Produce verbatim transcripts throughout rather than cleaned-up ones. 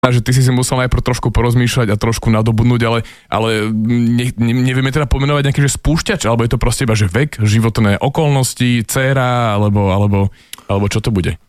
že ty si si musel najprv trošku porozmýšľať a trošku nadobudnúť, ale, ale ne, ne, nevieme teda pomenovať nejaký že spúšťač, alebo je to proste iba, že vek, životné okolnosti, dcéra, alebo, alebo, alebo čo to bude?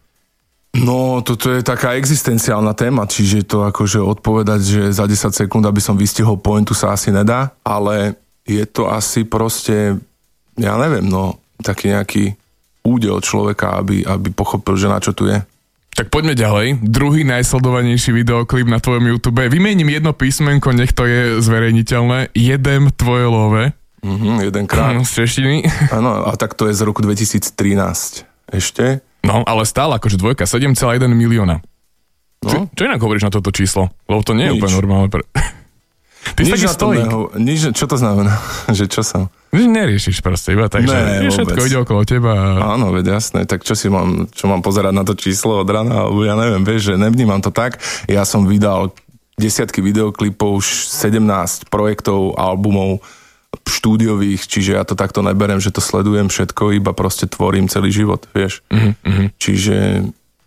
No, toto je taká existenciálna téma, čiže to akože odpovedať, že za desať sekúnd, aby som vystihol pointu, sa asi nedá, ale je to asi proste, ja neviem, no, taký nejaký údel človeka, aby, aby pochopil, že na čo tu je. Tak poďme ďalej. Druhý najsledovanejší videoklip na tvojom YouTube. Vymením jedno písmenko, nech to je zverejniteľné. Jedem tvoje love. Mhm, jedenkrát. Z češtiny. Áno, a tak to je z roku dvetisíctrinásť. Ešte? No, ale stále akože dvojka, sedem celá jeden milióna. No? Čo, čo inak hovoríš na toto číslo? Lebo to nie je nič. Úplne normálne. Pre... Ty nič si taký stojík. Nič, čo to znamená? Že čo som? Že neriešiš proste, iba tak, ne, že všetko ide okolo teba. Áno, veď jasné, tak čo si mám, čo mám pozerať na to číslo od rana, alebo ja neviem, vieš, že nevnímam to tak. Ja som vydal desiatky videoklipov, už sedemnásť projektov, albumov štúdiových, čiže ja to takto neberiem, že to sledujem všetko, iba proste tvorím celý život, vieš. Mm-hmm. Čiže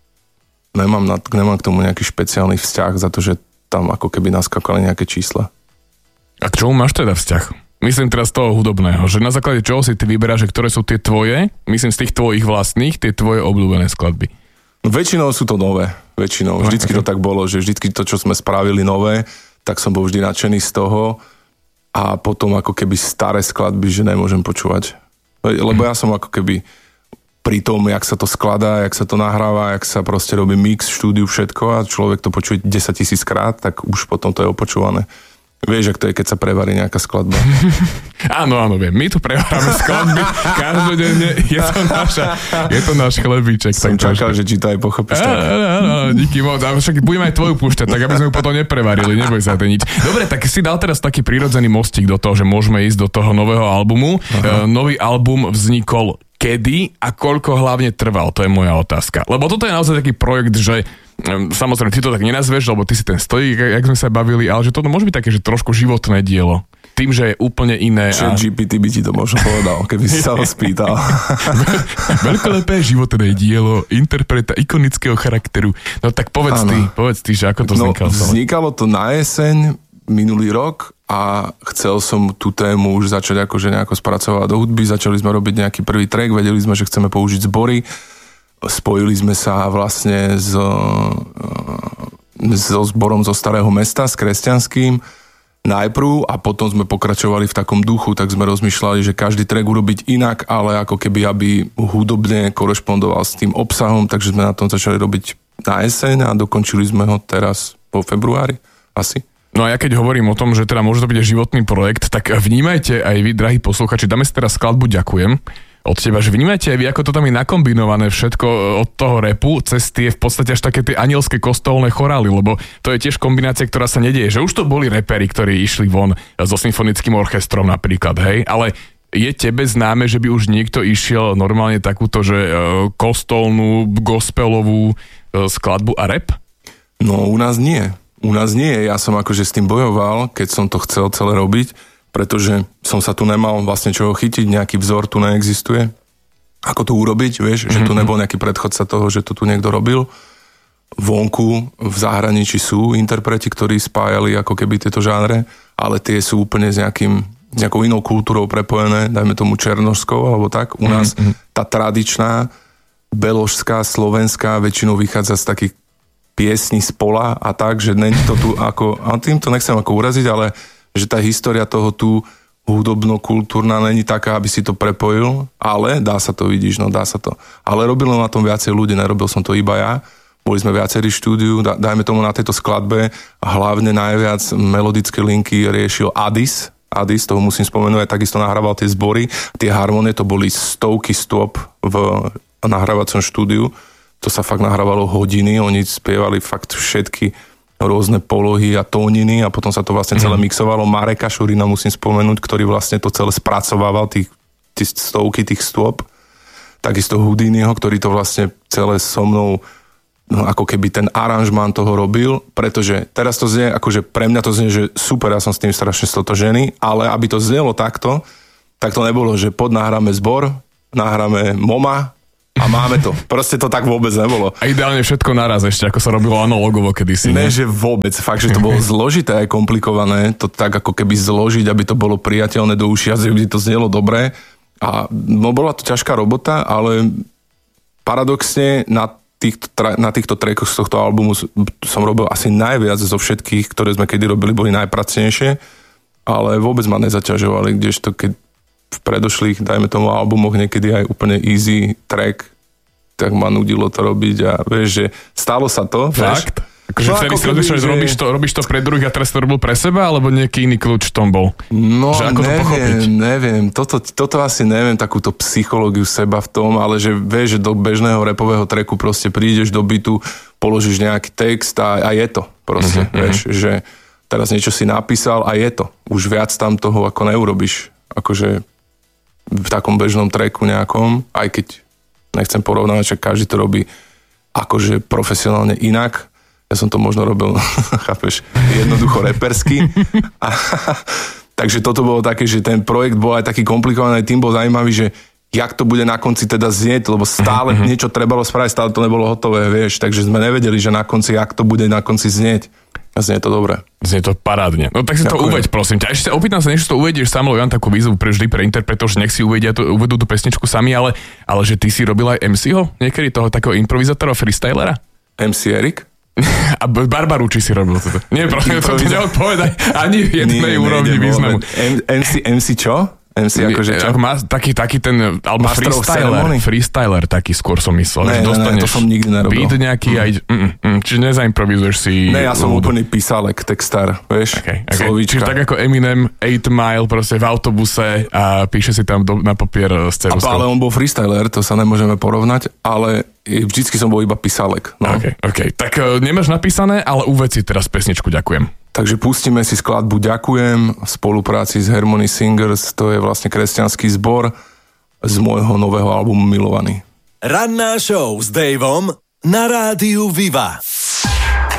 nemám, na, nemám k tomu nejaký špeciálny vzťah za to, že tam ako keby naskakali nejaké čísla. A k čomu máš teda vzťah? Myslím teraz toho hudobného, že na základe čoho si ty vyberáš, že ktoré sú tie tvoje, myslím z tých tvojich vlastných, tie tvoje obľúbené skladby. No, väčšinou sú to nové, väčšinou. Vždycky to tak bolo, že vždycky to, čo sme spravili nové, tak som bol vždy nadšený z toho a potom ako keby staré skladby, že nemôžem počúvať. Lebo ja som ako keby pri tom, jak sa to skladá, jak sa to nahráva, jak sa proste robí mix v štúdiu, všetko a človek to počuje desaťtisíc krát, tak už potom to je opočúvané. Vieš, ak to je, keď sa prevarí nejaká skladba. Áno, áno, viem. My tu prevaráme skladby každodenne. Je to, naša, je to náš chlebíček. Som čakal, že či to aj pochopíš. Áno, áno, áno, díky moc. A však budeme aj tvoju púšťať, tak aby sme ju potom neprevarili. Neboj sa to nič. Dobre, tak si dal teraz taký prirodzený mostík do toho, že môžeme ísť do toho nového albumu. Uh, nový album vznikol kedy a koľko hlavne trval? To je moja otázka. Lebo toto je naozaj taký projekt, že samozrejme, ty to tak nenazveš, lebo ty si ten stojík, jak sme sa bavili, ale že toto môže byť také, že trošku životné dielo. Tým, že je úplne iné. Chat gé pé té by ti to možno povedal, keby si sa ho spýtal. Veľkolepé životné dielo interpreta ikonického charakteru. No tak povedz ano. ty, povedz ty, že ako to vznikalo. No, vznikalo to na jeseň, minulý rok a chcel som tú tému už začať akože nejako spracovať do hudby. Začali sme robiť nejaký prvý track, vedeli sme, že chceme použiť zbory. Spojili sme sa vlastne so, so zborom zo Starého Mesta, s kresťanským najprv a potom sme pokračovali v takom duchu, tak sme rozmýšľali, že každý track urobiť inak, ale ako keby, aby hudobne korešpondoval s tým obsahom, takže sme na tom začali robiť na jeseň a dokončili sme ho teraz po februári asi. No a ja keď hovorím o tom, že teda môže to byť životný projekt, tak vnímajte aj vy, drahí posluchači, dáme si teraz skladbu Ďakujem od teba, že vnímajte aj vy, ako to tam je nakombinované všetko od toho rapu cez tie v podstate až také tie anielské kostolné chorály, lebo to je tiež kombinácia, ktorá sa nedieje, že už to boli reperi, ktorí išli von so symfonickým orchestrom napríklad, hej, ale je tebe známe, že by už niekto išiel normálne takúto, že kostolnú, gospelovú skladbu a rap? No u nás nie. U nás nie. Ja som akože s tým bojoval, keď som to chcel celé robiť, pretože som sa tu nemal vlastne čoho chytiť, nejaký vzor tu neexistuje. Ako to urobiť, vieš, mm-hmm. že tu nebol nejaký predchodca toho, že to tu niekto robil. Vonku, v zahraničí sú interpreti, ktorí spájali ako keby tieto žánre, ale tie sú úplne s nejakým, s nejakou inou kultúrou prepojené, dajme tomu černošskou, alebo tak. U nás mm-hmm. tá tradičná, beložská, slovenská väčšinou vychádza z takých piesní z pola a tak, že není to tu ako, a tým to nechcem ako uraziť, ale že tá história toho tu hudobno-kultúrna není taká, aby si to prepojil, ale dá sa to, vidíš, no dá sa to. Ale robilo na tom viacej ľudí, nerobil som to iba ja, boli sme viacerí štúdiu, dajme tomu na tejto skladbe, hlavne najviac melodické linky riešil Adis, Adis, toho musím spomenúť, takisto nahrával tie zbory, tie harmonie, to boli stovky stôp v nahrávacom štúdiu, to sa fakt nahrávalo hodiny, oni spievali fakt všetky rôzne polohy a tóniny a potom sa to vlastne celé mixovalo. Mareka Šurina musím spomenúť, ktorý vlastne to celé spracovával, tých, tých stovky tých stôp. Takisto Houdiniho, ktorý to vlastne celé so mnou, no ako keby ten aranžmán toho robil, pretože teraz to znie, akože pre mňa to znie, že super, ja som s tým strašne stotožený, ale aby to znelo takto, tak to nebolo, že pod nahráme zbor, nahráme Moma, A máme to. Proste to tak vôbec nebolo. A ideálne všetko naraz ešte, ako sa robilo analogovo kedysi. Ne, že vôbec. Fakt, že to bolo zložité aj komplikované. To tak ako keby zložiť, aby to bolo priateľné do uši, aby to znelo dobre. A no, bola to ťažká robota, ale paradoxne na týchto, na týchto trackoch z tohto albumu som robil asi najviac zo všetkých, ktoré sme kedy robili, boli najpracnejšie, ale vôbec ma nezaťažovali, kdežto keď v predošlých, dajme tomu, albumoch niekedy aj úplne easy track, tak ma nudilo to robiť a vieš, že stalo sa to. Fakt? Akože no, vtedy ako si rozmýšľal, že robíš to, robíš to pre druhých a teraz to robil pre seba, alebo nejaký iný kľúč v tom bol? No, že ako neviem, to pochopiť? neviem. Toto, toto asi neviem, takúto psychológiu seba v tom, ale že vieš, že do bežného rapového tracku proste prídeš do bytu, položíš nejaký text a, a je to proste, mm-hmm. vieš, že teraz niečo si napísal a je to. Už viac tam toho ako neurobiš. Akože v takom bežnom tracku nejakom, aj keď nechcem porovnávať, že každý to robí akože profesionálne inak. Ja som to možno robil, chápeš, jednoducho repersky. A, takže toto bolo také, že ten projekt bol aj taký komplikovaný, tým bol zaujímavý, že jak to bude na konci teda znieť, lebo stále mm-hmm. niečo trebalo spraviť, stále to nebolo hotové, vieš, takže sme nevedeli, že na konci, jak to bude na konci znieť. A znie to dobre. Znie to parádne. No tak si Ďakujem. To uveď, prosím ťa. Ešte opýtam sa, než to uvedieš sám, lebo ja mám takú výzvu pre vždy pre interpretov, že nech si uvedia to, uvedú tú pesničku sami, ale, ale že ty si robil aj em cého? Niekedy toho takého improvizátora, freestylera? em cé Erik? A Barbarucci si robil toto. Nie, prosím, to ti neodpovedaj ani v jednej úrovni významu. em cé, em cé čo? em cé akože čo? Má taký, taký ten, alebo Master freestyler, freestyler taký skôr som myslel. Ne, že ne, ne, to som nikdy nerobil. Beat nejaký mm. aj, mm, mm, čiže nezaimprovizuješ si... Ne, ja som úvodu. úplný písalek, textár, vieš, okay, okay. slovíčka. Čiže tak ako Eminem, eight mile, proste v autobuse a píše si tam do, na papier s ceruskou. Ale on bol freestyler, to sa nemôžeme porovnať, ale vždycky som bol iba písalek. No. OK, OK. Tak uh, nemáš napísané, ale uved si teraz pesničku, ďakujem. Takže pustíme si skladbu Ďakujem v spolupráci s Harmony Singers, to je vlastne kresťanský zbor z môjho nového albumu Milovaný. Ranná show s Davom na rádiu Viva.